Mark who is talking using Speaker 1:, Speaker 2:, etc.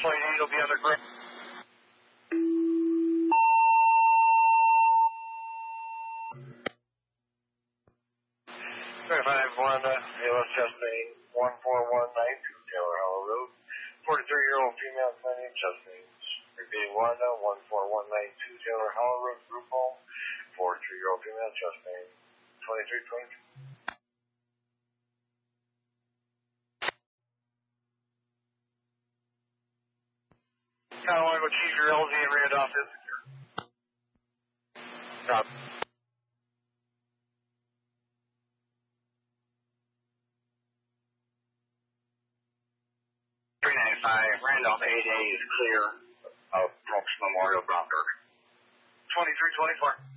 Speaker 1: Flight 8 will be under grade. 5-1, ALS Chastain, 14192 Taylor Hollow Road. 43-year-old female claiming chest pains. Repeating 14192 Taylor Hollow Road, group home. 43-year-old female chest pain. 2322. I want to go choose your LZ and Randolph Institute. Stop. 395, Randolph 8A is clear of Brooks Memorial Bronco. 2324.